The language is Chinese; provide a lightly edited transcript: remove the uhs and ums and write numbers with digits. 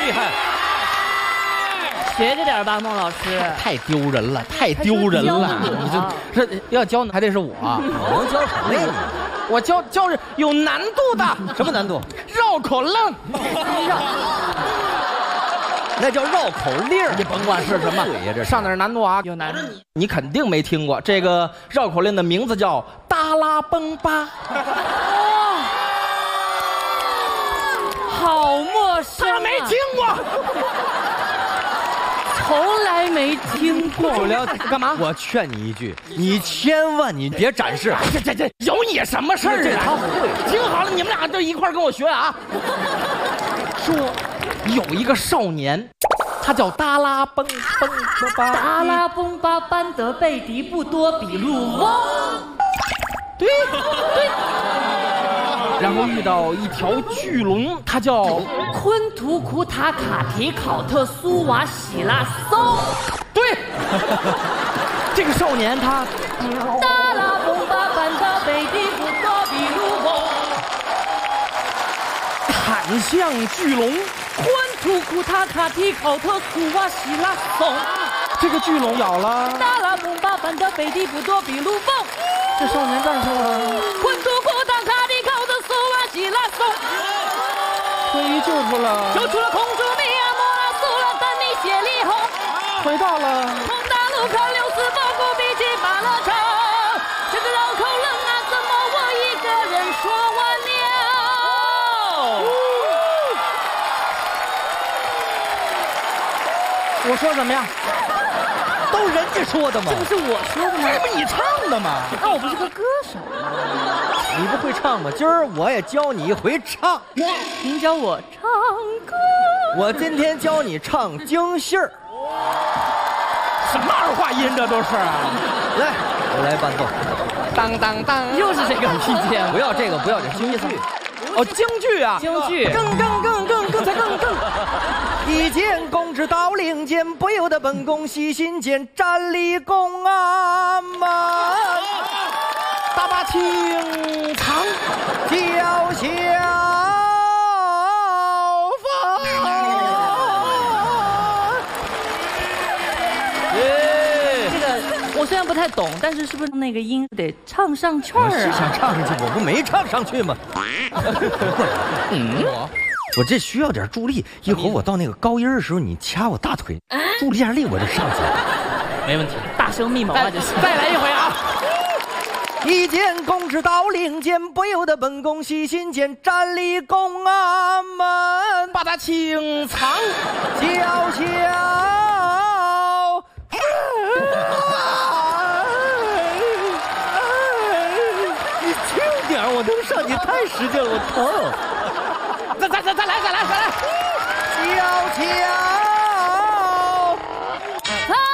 厉害！ 学着点吧，孟老师。 太丢人了，太丢人了！你这要教还得是我， 我能教什么呀？ 我教是有难度的。 什么难度？ 绕口令。 那叫绕口令， 你甭管是什么， 对呀，这上点难度啊！ 有难度。 你肯定没听过这个绕口令的名字叫达拉崩巴。 好陌生、啊， 他没听过。 从来没听过。 不了， 干嘛？ 我劝你一句，你千万你别展示。 这有你什么事儿啊？ 他会。 听好了，你们俩就一块跟我学啊。说有一个少年，他叫达拉崩巴。 达拉崩巴班德贝迪不多比路翁。 对。然后遇到一条巨龙，它叫昆图库塔卡提考特苏瓦喜拉松。 对。这个少年他达拉崩巴班德贝迪不多比路翁， 砍向巨龙， 昆图库塔卡提考特苏瓦喜拉松。 这个巨龙咬了达拉崩巴班德贝迪不多比路翁。 这少年战胜了昆图库塔卡提考特苏瓦喜拉松， 腿救出了， 救出了空中米亚莫拉苏拉丹尼谢里红， 回到了从大路口六四报古比起马勒城，这个绕口令啊，怎么我一个人说完了？ 我说什么呀？ 都人家说的嘛， 这不是我说的吗？ 这不你唱的吗？ 那我不是个歌手吗？ 你不会唱吗？今儿我也教你一回唱。 您教我唱歌。 我今天教你唱京戏儿。 什么儿化音这都是啊！ 来，我来伴奏。 当当当， 又是这个拼接， 不要这个，不要这京剧。 哦，京剧啊， 京剧。 更才更。一见公之到令箭，不由得本宫细心间，站立宫啊门， 大把青藏叫小房。 这个我虽然不太懂，但是是不是那个音得唱上去儿我是啊？ 想唱上去，我不没唱上去吗？我这需要点助力，一会儿我到那个高音的时候，你掐我大腿，助力下力我就上去了。 没问题。 大声密谋啊，这是。 再来一回啊！ 一见公之到令箭，不由得本宫细心间，站立宫啊门， 把它清藏叫小。你轻点，我能上去太使劲了，我疼。 再来！ 小